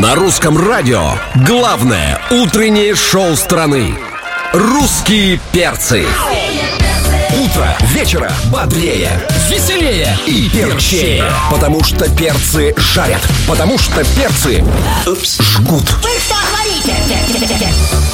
На русском радио главное утреннее шоу страны. «Русские перцы». Утро вечера бодрее, веселее и перчее. Потому что перцы жарят. Потому что перцы жгут. Вы что говорите?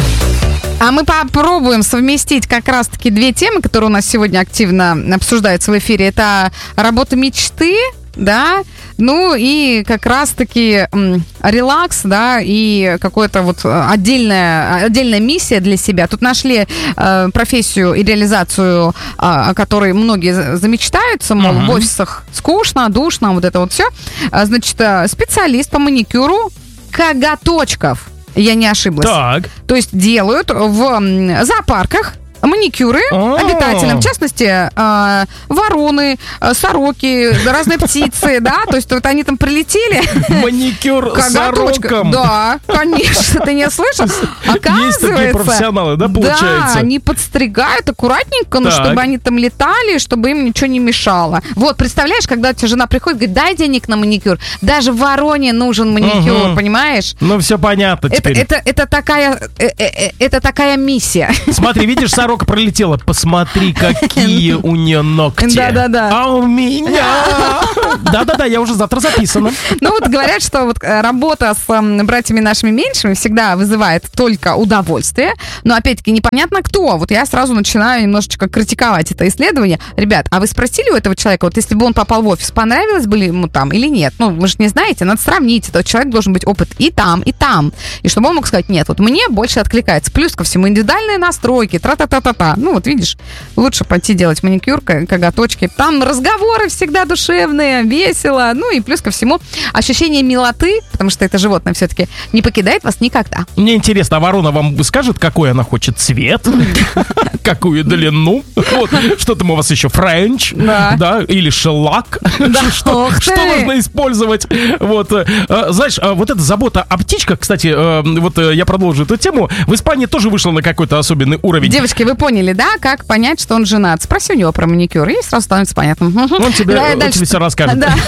А мы попробуем совместить как раз-таки две темы, которые у нас сегодня активно обсуждаются в эфире. Это работа мечты, да, ну и как раз-таки релакс, да, и какая-то вот отдельная миссия для себя. Тут нашли профессию и реализацию, о которой многие замечтаются, мол, в офисах скучно, душно, вот это вот все. Значит, специалист по маникюру коготочков. Я не ошиблась. Так. То есть делают в зоопарках маникюры обитателям, в частности, вороны, сороки, разные птицы, да, то есть вот они там прилетели. Маникюр сорокам. Да, конечно, ты не слышал? Оказывается, есть такие профессионалы, да, получается? Да, они подстригают аккуратненько, ну, Так. чтобы они там летали, чтобы им ничего не мешало. Вот, представляешь, когда у тебя жена приходит, говорит, дай денег на маникюр. Даже вороне нужен маникюр, понимаешь? Ну, все понятно теперь. Это такая миссия. Смотри, видишь, сорока пролетела. Посмотри, какие у нее ногти. Да-да-да. А у меня... Да-да-да, я уже завтра записана. Ну вот говорят, что вот работа с братьями нашими меньшими всегда вызывает только удовольствие, но опять-таки непонятно кто. Вот я сразу начинаю немножечко критиковать это исследование. Ребят, а вы спросили у этого человека, вот если бы он попал в офис, понравилось бы ли ему там или нет? Ну, вы же не знаете, надо сравнить. Этот человек должен быть опыт и там, и там. И чтобы он мог сказать, нет, вот мне больше откликается. Плюс ко всему индивидуальные настройки, тра-та-та-та-та. Ну вот видишь, лучше пойти делать маникюр, коготочки. Там разговоры всегда душевные, весело. Ну и плюс ко всему ощущение милоты, потому что это животное все-таки не покидает вас никогда. Мне интересно, а ворона вам скажет, какой она хочет цвет? Какую длину? Вот, что там у вас еще? Френч? Да. Или шеллак? Что нужно использовать? Вот. Знаешь, вот эта забота о птичках, кстати, вот я продолжу эту тему. В Испании тоже вышла на какой-то особенный уровень. Девочки, вы поняли, да, как понять, что он женат? Спроси у него про маникюр, и сразу становится понятно. Он тебе все расскажет. Да.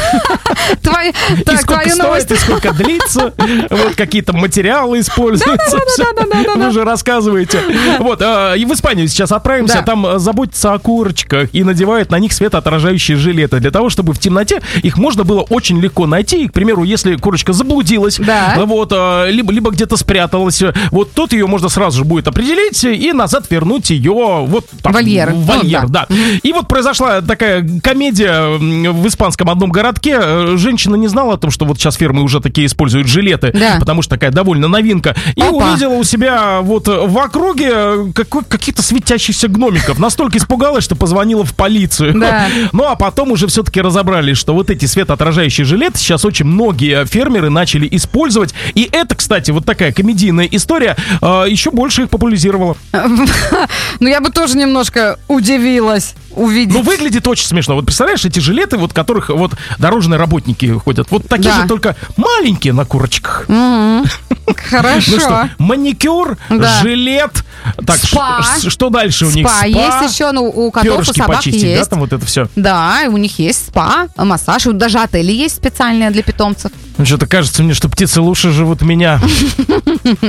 И сколько стоит, и сколько длится, вот какие-то материалы используются. Вы же рассказываете. Вот, и в Испанию сейчас отправимся, там заботятся о курочках и надевают на них светоотражающие жилеты, для того, чтобы в темноте их можно было очень легко найти. И, к примеру, если курочка заблудилась, вот, либо где-то спряталась, вот тут ее можно сразу же будет определить и назад вернуть ее вот так, вольер, да. И вот произошла такая комедия в испанском одном городке. Женщина не знала о том, что вот сейчас фирмы уже такие используют жилеты, потому что такая довольно новинка. И увидела у себя вот в округе каких-то светящихся гномиков. Настолько испугалась, что позвонила в полицию. Да. Ну, а потом уже все-таки разобрались, что вот эти светоотражающие жилеты сейчас очень многие фермеры начали использовать. И это, кстати, вот такая комедийная история еще больше их популяризировала. Ну, я бы тоже немножко удивилась увидеть. Ну, выглядит очень смешно. Вот представляешь, эти жилеты, вот в которых вот дорожные работники ходят, вот такие же, только маленькие на курочках. Хорошо. Ну что, маникюр, жилет. Так, спа. Что дальше у них? Спа. Есть еще, ну, у котов, у перышки собак почистить, есть. да, там вот это все? Да, у них есть спа, массаж, и даже отели есть специальные для питомцев. Ну, что-то кажется мне, что птицы лучше живут меня.